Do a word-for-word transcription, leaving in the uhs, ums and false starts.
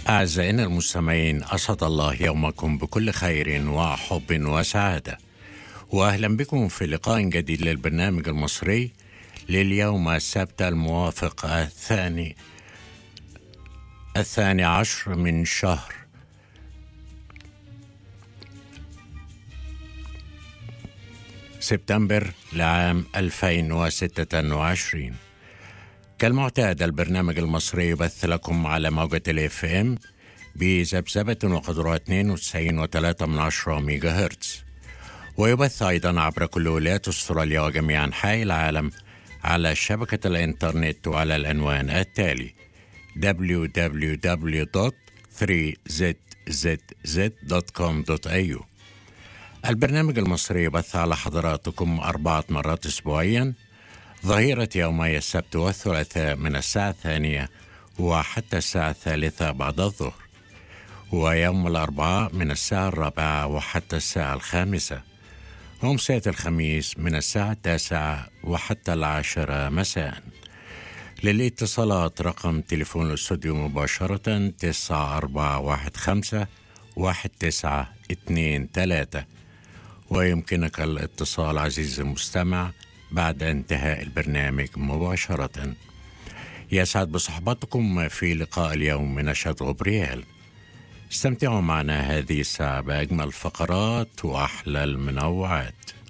أعزائنا المستمعين، أسعد الله يومكم بكل خير وحب وسعادة، وأهلا بكم في لقاء جديد للبرنامج المصري لليوم السبت الموافق الثاني الثاني عشر من شهر سبتمبر لعام ألفين وستة وعشرين. كالمعتاد البرنامج المصري يبث لكم على موجة الاف ام بذبذبة وقدرها اثنين وتسعين وثلاثة من عشرة ميجا هرتز، ويبث أيضا عبر كل ولايات أستراليا وجميع أنحاء العالم على شبكة الإنترنت وعلى العنوان التالي دبليو دبليو دبليو دوت ثري زد زد زد دوت كوم دوت إيه يو. البرنامج المصري يبث على حضراتكم أربعة مرات أسبوعيا، ظهيرة يومي السبت والثلاثاء من الساعة الثانية وحتى الساعة الثالثة بعد الظهر، ويوم الأربعاء من الساعة الرابعة وحتى الساعة الخامسة، ومساء الخميس من الساعة التاسعة وحتى العاشرة مساء. للاتصالات رقم تليفون الاستوديو مباشرة تسعة أربعة واحد خمسة واحد تسعة اثنين ثلاثة، ويمكنك الاتصال عزيزي المستمع بعد انتهاء البرنامج مباشرة. يسعد بصحبتكم في لقاء اليوم من نشاط غبريال. استمتعوا معنا هذه الساعة بأجمل الفقرات وأحلى المنوعات.